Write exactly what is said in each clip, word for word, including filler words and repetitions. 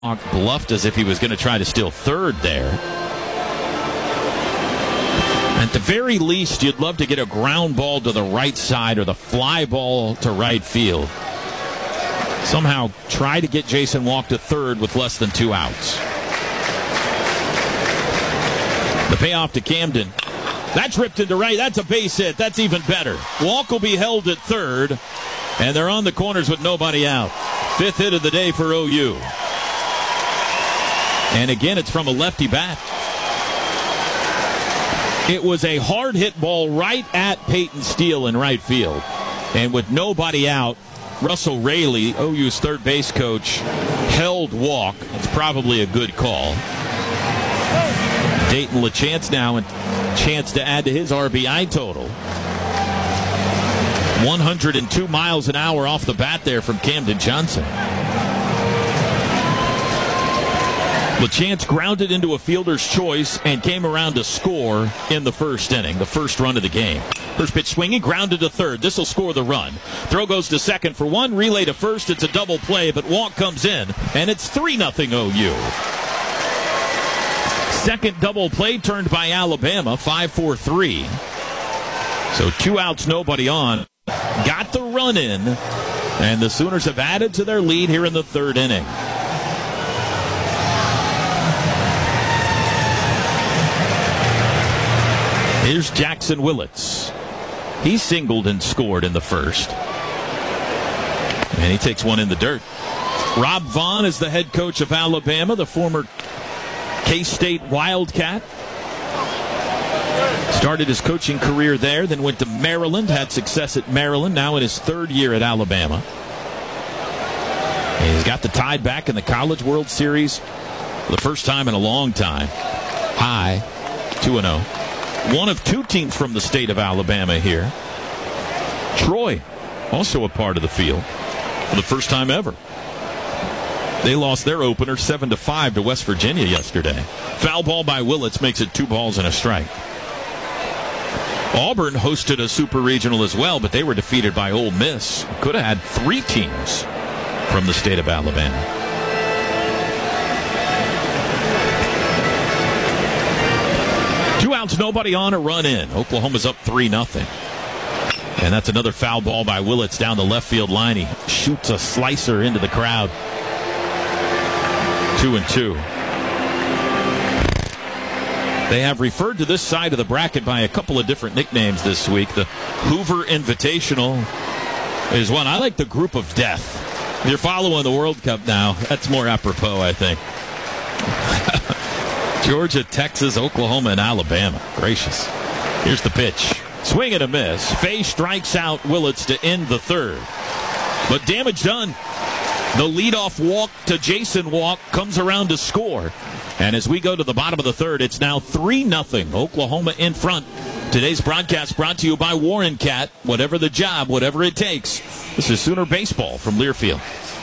Bluffed as if he was going to try to steal third there. At the very least, you'd love to get a ground ball to the right side or the fly ball to right field. Somehow try to get Jason Walk to third with less than two outs. The payoff to Camden. That's ripped into right. That's a base hit. That's even better. Walk will be held at third, and they're on the corners with nobody out. Fifth hit of the day for O U. And again, it's from a lefty bat. It was a hard hit ball right at Peyton Steele in right field. And with nobody out, Russell Raley, O U's third base coach, held Walk. It's probably a good call. Dayton LaChance now, and chance to add to his R B I total. one hundred two miles an hour off the bat there from Camden Johnson. LaChance grounded into a fielder's choice and came around to score in the first inning, the first run of the game. First pitch swinging, grounded to third. This will score the run. Throw goes to second for one, relay to first. It's a double play, but Walk comes in, and it's three nothing O U. Second double play turned by Alabama, five four three. So two outs, nobody on. Got the run in, and the Sooners have added to their lead here in the third inning. Here's Jackson Willits. He singled and scored in the first. And he takes one in the dirt. Rob Vaughn is the head coach of Alabama, the former K-State Wildcat. Started his coaching career there, then went to Maryland, had success at Maryland, now in his third year at Alabama. And he's got the Tide back in the College World Series for the first time in a long time. High, two and oh. One of two teams from the state of Alabama here. Troy, also a part of the field for the first time ever. They lost their opener seven to five to West Virginia yesterday. Foul ball by Willits makes it two balls and a strike. Auburn hosted a super regional as well, but they were defeated by Ole Miss. Could have had three teams from the state of Alabama. Two outs, nobody on, a run in. Oklahoma's up three nothing. And that's another foul ball by Willits down the left field line. He shoots a slicer into the crowd. Two and two. They have referred to this side of the bracket by a couple of different nicknames this week. The Hoover Invitational is one. I like the Group of Death. If you're following the World Cup now, that's more apropos, I think. Georgia, Texas, Oklahoma, and Alabama. Gracious. Here's the pitch. Swing and a miss. Fay strikes out Willits to end the third. But damage done. The leadoff walk to Jason Walk comes around to score. And as we go to the bottom of the third, it's now three nothing. Oklahoma in front. Today's broadcast brought to you by Warren Cat. Whatever the job, whatever it takes. This is Sooner Baseball from Learfield.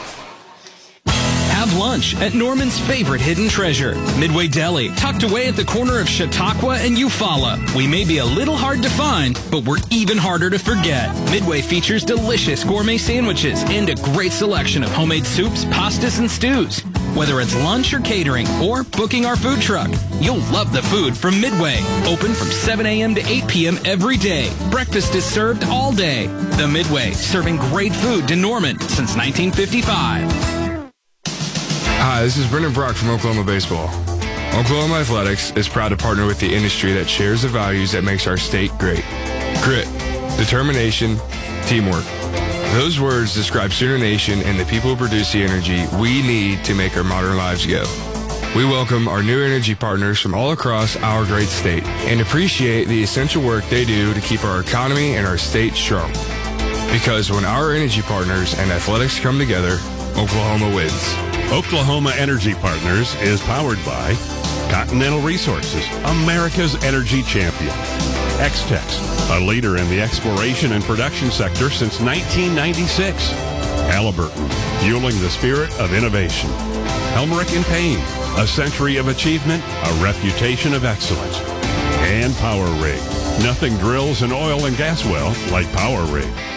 Have lunch at Norman's favorite hidden treasure, Midway Deli, tucked away at the corner of Chautauqua and Eufaula. We may be a little hard to find, but we're even harder to forget. Midway features delicious gourmet sandwiches and a great selection of homemade soups, pastas, and stews. Whether it's lunch or catering or booking our food truck, you'll love the food from Midway. Open from seven a.m. to eight p.m. every day. Breakfast is served all day. The Midway, serving great food to Norman since nineteen fifty-five. Hi, this is Brendan Brock from Oklahoma Baseball. Oklahoma Athletics is proud to partner with the industry that shares the values that makes our state great. Grit, determination, teamwork. Those words describe Sooner Nation and the people who produce the energy we need to make our modern lives go. We welcome our new energy partners from all across our great state and appreciate the essential work they do to keep our economy and our state strong. Because when our energy partners and athletics come together, Oklahoma wins. Oklahoma Energy Partners is powered by Continental Resources, America's energy champion. X-Tex, a leader in the exploration and production sector since nineteen ninety-six. Halliburton, fueling the spirit of innovation. Helmerich and Payne, a century of achievement, a reputation of excellence. And Power Rig, nothing drills an oil and gas well like Power Rig.